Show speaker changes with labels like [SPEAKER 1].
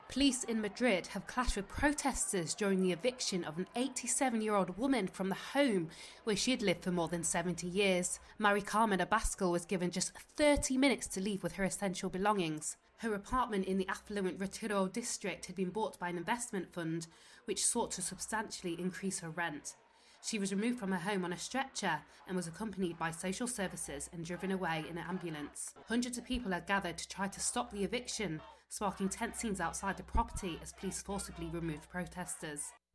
[SPEAKER 1] Police in Madrid have clashed with protesters during the eviction of an 87-year-old woman from the home where she had lived for more than 70 years. Mari Carmen Abascal was given just 30 minutes to leave with her essential belongings. Her apartment in the affluent Retiro district had been bought by an investment fund which sought to substantially increase her rent. She was removed from her home on a stretcher and was accompanied by social services and driven away in an ambulance. Hundreds of people had gathered to try to stop the eviction, sparking tense scenes outside the property as police forcibly removed protesters.